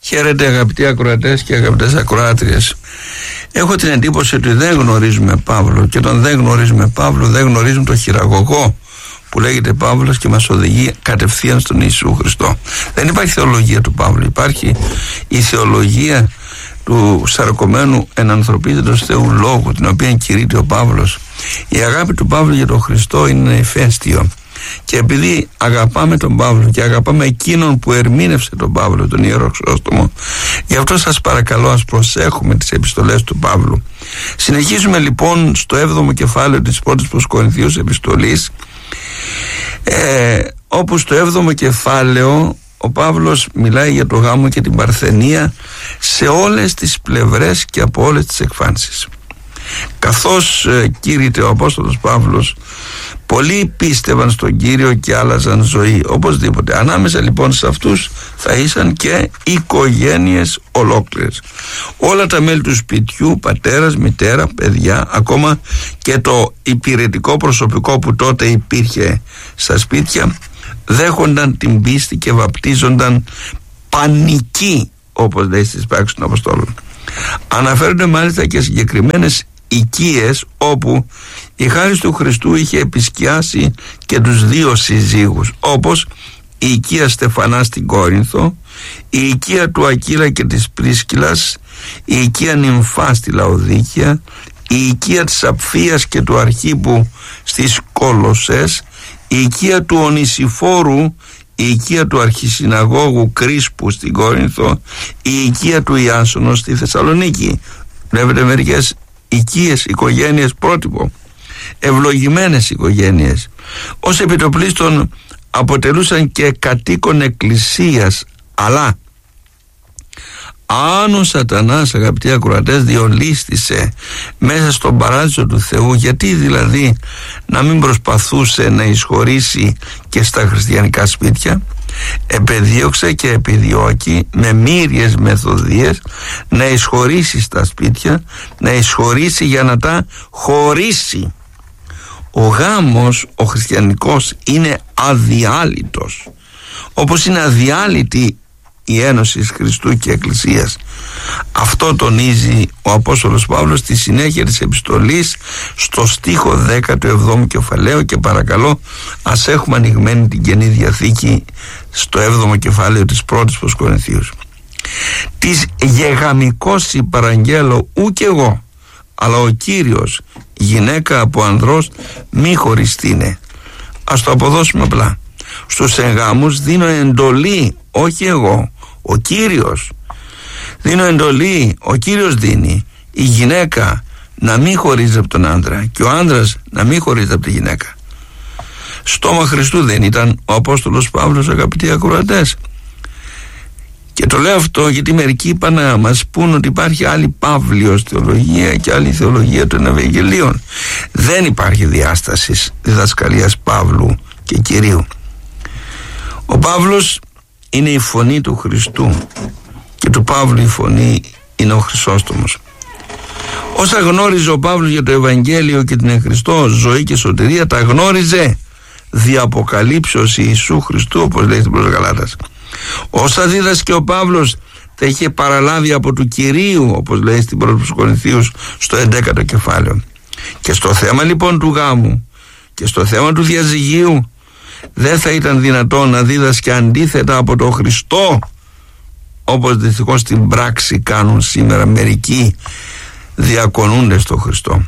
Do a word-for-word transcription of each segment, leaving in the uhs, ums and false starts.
Χαίρετε αγαπητοί ακροατές και αγαπητές ακροάτριες. Έχω την εντύπωση ότι δεν γνωρίζουμε Παύλο, και τον δεν γνωρίζουμε Παύλο δεν γνωρίζουμε τον χειραγωγό που λέγεται Παύλος και μας οδηγεί κατευθείαν στον Ιησού Χριστό. Δεν υπάρχει θεολογία του Παύλου, υπάρχει η θεολογία του σαρκωμένου ενανθρωπίζοντος Θεού Λόγου, την οποία κηρύττει ο Παύλος. Η αγάπη του Παύλου για τον Χριστό είναι ηφαίστειο. Και επειδή αγαπάμε τον Παύλο και αγαπάμε εκείνον που ερμήνευσε τον Παύλο, τον Ιερό Χρυσόστομο, γι' αυτό σας παρακαλώ, ας προσέχουμε τις επιστολές του Παύλου. Συνεχίζουμε λοιπόν στο έβδομο κεφάλαιο της πρώτης προς Κορινθίους επιστολής, ε, όπου στο έβδομο κεφάλαιο ο Παύλος μιλάει για το γάμο και την παρθενία σε όλες τις πλευρές και από όλες τις εκφάνσεις. Καθώς ε, κήρυτε ο Απόστολος Παύλος, πολλοί πίστευαν στον Κύριο και άλλαζαν ζωή. Οπωσδήποτε. Ανάμεσα λοιπόν σε αυτούς θα ήσαν και οικογένειες ολόκληρες. Όλα τα μέλη του σπιτιού, πατέρας, μητέρα, παιδιά, ακόμα και το υπηρετικό προσωπικό που τότε υπήρχε στα σπίτια, δέχονταν την πίστη και βαπτίζονταν πανικοί, όπως λέει στις πράξεις των Αποστόλων. Αναφέρονται μάλιστα και συγκεκριμένες οικίες όπου η χάρις του Χριστού είχε επισκιάσει και τους δύο συζύγους, όπως η οικία Στεφανά στην Κόρινθο, η οικία του Ακύλα και της Πρίσκυλας, η οικία Νυμφά στη Λαοδίκια, η οικία της Απφίας και του Αρχίππου στις Κολοσσές, η οικία του Ονησιφόρου, η οικία του Αρχισυναγώγου Κρίσπου στην Κόρινθο, η οικία του Ιάσονος στη Θεσσαλονίκη. Βλέπετε μερικές οικίες, οικογένειες πρότυπο, ευλογημένες οικογένειες. Ως επιτοπλίστων αποτελούσαν και κατοίκον εκκλησίας, αλλά αν ο σατανάς, αγαπητοί ακροατές, διολίστησε μέσα στον παράδεισο του Θεού, γιατί δηλαδή να μην προσπαθούσε να εισχωρήσει και στα χριστιανικά σπίτια? Επεδίωξε και επιδιώκει με μύριες μεθοδίες να εισχωρήσει στα σπίτια, να εισχωρήσει για να τα χωρίσει. Ο γάμος, ο χριστιανικός, είναι αδιάλειτος, όπως είναι αδιάλειτη η ένωση Χριστού και Εκκλησίας. Αυτό τονίζει ο Απόστολος Παύλος στη συνέχεια της επιστολής στο στίχο δέκα του εβδόμου κεφαλαίου, και παρακαλώ ας έχουμε ανοιγμένη την Καινή Διαθήκη στο έβδομο κεφάλαιο της πρώτης προς Κορινθίους. «Της γεγαμικώς παραγγέλω ούκ εγώ, αλλά ο Κύριος γυναίκα από ανδρός μη χωριστήνε». Ας το αποδώσουμε απλά. Στους εγγάμους δίνω εντολή, όχι εγώ, ο Κύριος. Δίνω εντολή, ο Κύριος δίνει, η γυναίκα να μην χωρίζει από τον άντρα και ο άντρας να μην χωρίζει από τη γυναίκα. Στόμα Χριστού δεν ήταν ο Απόστολος Παύλος, αγαπητοί ακροατές? Και το λέω αυτό γιατί μερικοί είπαν να μας πούν ότι υπάρχει άλλη Παύλιος θεολογία και άλλη θεολογία των Ευαγγελίων. Δεν υπάρχει διάσταση διδασκαλίας Παύλου και Κυρίου. Ο Παύλος είναι η φωνή του Χριστού και του Παύλου η φωνή είναι ο Χρυσόστομος. Όσα γνώριζε ο Παύλος για το Ευαγγέλιο και την εν Χριστώ ζωή και σωτηρία, τα γνώριζε δι' αποκαλύψεως Ιησού Χριστού, όπως λέει στην προς Γαλάτας. Όσα δίδασκε ο Παύλος τα είχε παραλάβει από του Κυρίου, όπως λέει στην πρώτη προς Κορινθίους στο έντεκατο κεφάλαιο. Και στο θέμα λοιπόν του γάμου και στο θέμα του διαζυγίου δεν θα ήταν δυνατόν να δίδασκε αντίθετα από τον Χριστό, όπως δυστυχώς στην πράξη κάνουν σήμερα μερικοί διακονούνται στο Χριστό.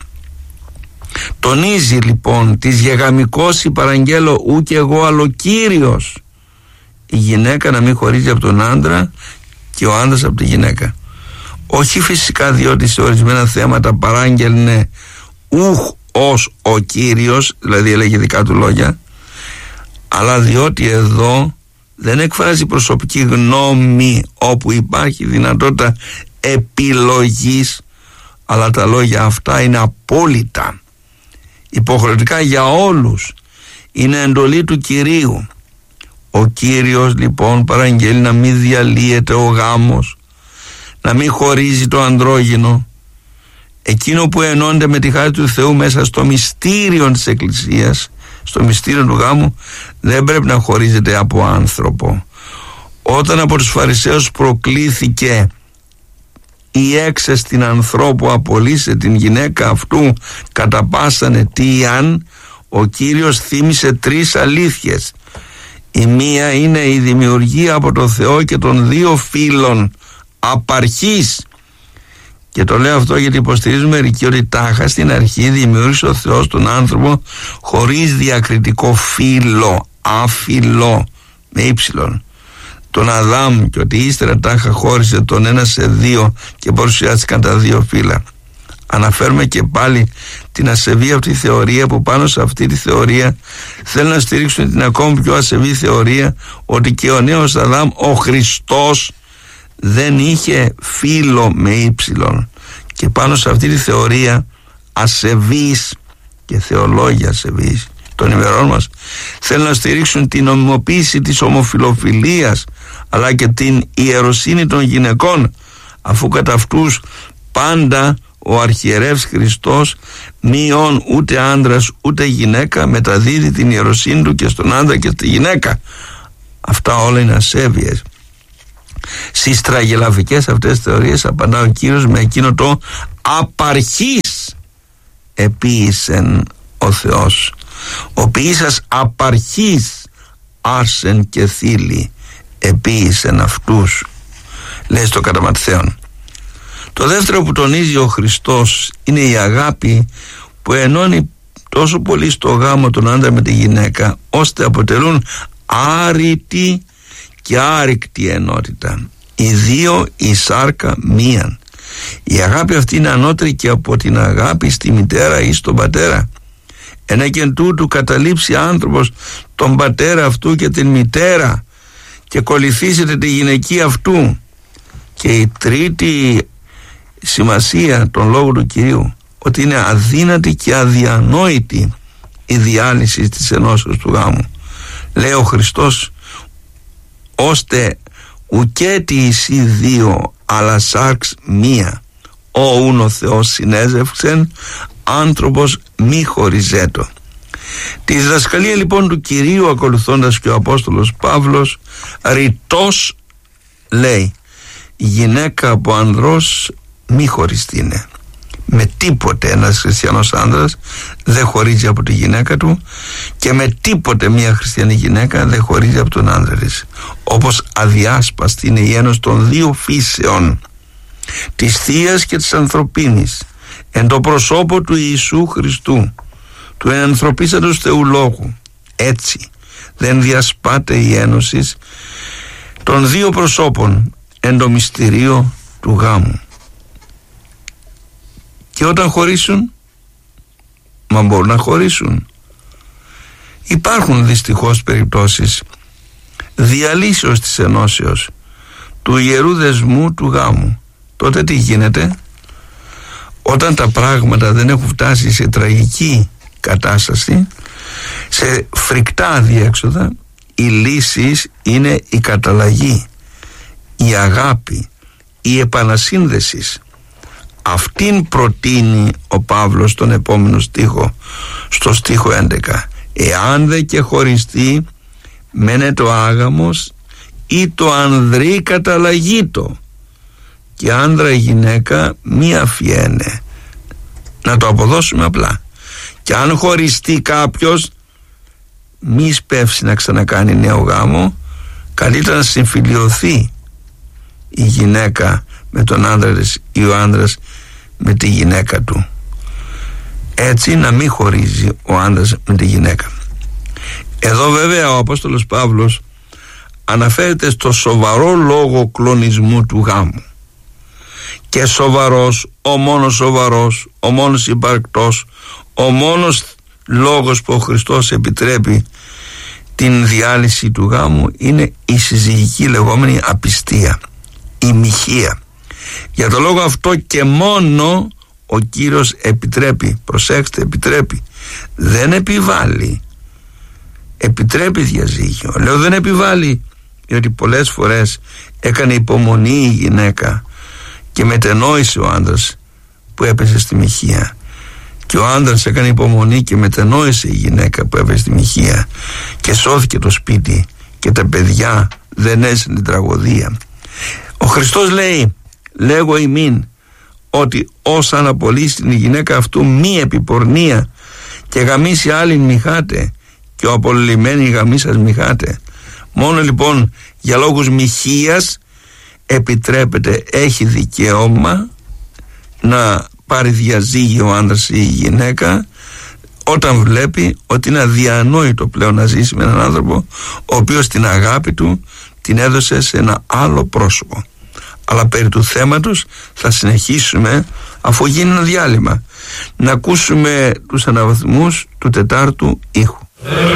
Τονίζει λοιπόν της γεγαμικώς παραγγέλω ου και εγώ αλλά ο Κύριος, η γυναίκα να μην χωρίζει από τον άντρα και ο άντρας από τη γυναίκα. Όχι φυσικά διότι σε ορισμένα θέματα παράγγελνε ουχ ως ο Κύριος, δηλαδή έλεγε δικά του λόγια, αλλά διότι εδώ δεν εκφράζει προσωπική γνώμη όπου υπάρχει δυνατότητα επιλογής, αλλά τα λόγια αυτά είναι απόλυτα υποχρεωτικά για όλους, είναι εντολή του Κυρίου. Ο Κύριος λοιπόν παραγγέλει να μην διαλύεται ο γάμος, να μην χωρίζει το ανδρόγυνο. Εκείνο που ενώνται με τη χάρη του Θεού μέσα στο μυστήριο της Εκκλησίας, στο μυστήριο του γάμου, δεν πρέπει να χωρίζεται από άνθρωπο. Όταν από τους Φαρισαίους προκλήθηκε η έξεστη ανθρώπου απολύσε την γυναίκα αυτού κατά πάσαν αιτίαν, ο Κύριος θύμισε τρεις αλήθειες. Η μία είναι η δημιουργία από το Θεό και των δύο φύλων απαρχής, και το λέω αυτό γιατί υποστηρίζουμε μερικοί ότι τάχα στην αρχή δημιούργησε ο Θεός τον άνθρωπο χωρίς διακριτικό φύλο, άφυλο με ύψιλον, τον Αδάμ, και ότι ύστερα τάχα χώρισε τον ένα σε δύο και παρουσιάστηκαν τα δύο φύλλα. Αναφέρουμε και πάλι την ασεβή αυτή θεωρία, που πάνω σε αυτή τη θεωρία θέλουν να στηρίξουν την ακόμη πιο ασεβή θεωρία ότι και ο νέος Αδάμ, ο Χριστός, δεν είχε φύλο με ύψιλον. Και πάνω σε αυτή τη θεωρία ασεβής και θεολόγια ασεβής των ημερών μας θέλουν να στηρίξουν την νομιμοποίηση της ομοφιλοφιλίας, αλλά και την ιεροσύνη των γυναικών, αφού κατά αυτούς πάντα ο αρχιερεύς Χριστός, μειών ούτε άντρας ούτε γυναίκα, μεταδίδει την ιεροσύνη του και στον άντρα και στη γυναίκα. Αυτά όλα είναι ασέβειες. Στις τραγελαφικές αυτές θεωρίες απαντά ο Κύριος με εκείνο το απαρχής επίησεν ο Θεός. Ο ποιήσας απαρχής άρσεν και θύλη επίησεν αυτούς, λέει στο κατά Ματθαίον. Το δεύτερο που τονίζει ο Χριστός είναι η αγάπη που ενώνει τόσο πολύ στο γάμο τον άντρα με τη γυναίκα, ώστε αποτελούν άρρητη και άρρηκτη ενότητα. Οι δύο η σάρκα μίαν. Η αγάπη αυτή είναι ανώτερη και από την αγάπη στη μητέρα ή στον πατέρα. Ένα και εν τούτου καταλήψει άνθρωπος τον πατέρα αυτού και την μητέρα και κολληθήσετε τη γυναική αυτού. Και η τρίτη σημασία των λόγων του Κυρίου, ότι είναι αδύνατη και αδιανόητη η διάλυση της ενώσεως του γάμου. Λέει ο Χριστός, ώστε ουκέτι εσύ δύο αλλά σάρξ μία, ο ούν ο Θεός συνέζευξεν, άνθρωπος μη χωριζέτο. Τη διδασκαλία λοιπόν του Κυρίου ακολουθώντας και ο Απόστολος Παύλος ρητός λέει, γυναίκα από ανδρός μη χωριστήνε. Με τίποτε ένας χριστιανός άνδρας δεν χωρίζει από τη γυναίκα του, και με τίποτε μια χριστιανή γυναίκα δεν χωρίζει από τον άνδρα της. Όπως αδιάσπαστη είναι η ένωση των δύο φύσεων, της θείας και της ανθρωπίνης, εν το προσώπο του Ιησού Χριστού, του ενανθρωπίσαντος Θεού Λόγου. Έτσι δεν διασπάται η ένωση των δύο προσώπων εν το μυστηρίο του γάμου. Και όταν χωρίσουν, μα μπορούν να χωρίσουν. Υπάρχουν δυστυχώς περιπτώσεις διαλύσεως της ενώσεως, του ιερού δεσμού του γάμου. Τότε τι γίνεται? Όταν τα πράγματα δεν έχουν φτάσει σε τραγική κατάσταση, σε φρικτά αδιέξοδα, η λύση είναι η καταλλαγή, η αγάπη, η επανασύνδεση. Αυτήν προτείνει ο Παύλος στον επόμενο στίχο, στο στίχο έντεκα. Εάν δε και χωριστεί, μένε το άγαμος ή το ανδρή καταλλαγήτο, και άνδρα η γυναίκα μη αφιένε. Να το αποδώσουμε απλά. Και αν χωριστεί κάποιος, μη σπεύσει να ξανακάνει νέο γάμο, καλύτερα να συμφιλιωθεί η γυναίκα με τον άντρα της ή ο άντρας με τη γυναίκα του. Έτσι να μην χωρίζει ο άντρας με τη γυναίκα. Εδώ βέβαια ο Απόστολος Παύλος αναφέρεται στο σοβαρό λόγο κλονισμού του γάμου. Και σοβαρός, ο μόνος σοβαρός, ο μόνος υπαρκτός, ο μόνος λόγος που ο Χριστός επιτρέπει την διάλυση του γάμου είναι η συζυγική λεγόμενη απιστία, η μοιχεία. Για το λόγο αυτό και μόνο ο Κύριος επιτρέπει, προσέξτε, επιτρέπει, δεν επιβάλλει, επιτρέπει διαζύγιο. Λέω δεν επιβάλλει, διότι πολλές φορές έκανε υπομονή η γυναίκα και μετενόησε ο άντρας που έπεσε στη μοιχεία, και ο άντρας έκανε υπομονή και μετενόησε η γυναίκα που έπεσε στη μοιχεία, και σώθηκε το σπίτι και τα παιδιά δεν έζησαν την τραγωδία. Ο Χριστός λέει, λέγω ημίν, ότι όσα αναπολύσει την γυναίκα αυτού μη επιπορνεία και γαμίσει άλλην μοιχάτε, και ο απολυμμένη γαμίσας μοιχάτε. Μόνο λοιπόν για λόγους μοιχείας επιτρέπεται, έχει δικαίωμα να πάρει διαζύγιο ο άντρας ή η γυναίκα, όταν βλέπει ότι είναι αδιανόητο πλέον να ζήσει με έναν άνθρωπο ο οποίος την αγάπη του την έδωσε σε ένα άλλο πρόσωπο. Αλλά περί του θέματος θα συνεχίσουμε αφού γίνει ένα διάλειμμα, να ακούσουμε τους αναβαθμούς του τετάρτου ήχου.